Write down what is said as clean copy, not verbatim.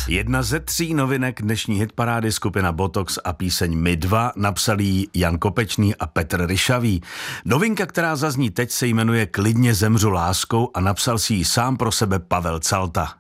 Jedna ze 3 novinek dnešní hitparády skupina Botox a píseň My dva napsali jí Jan Kopečný a Petr Ryšavý. Novinka, která zazní teď, se jmenuje Klidně zemřu láskou a napsal si ji sám pro sebe Pavel Calta.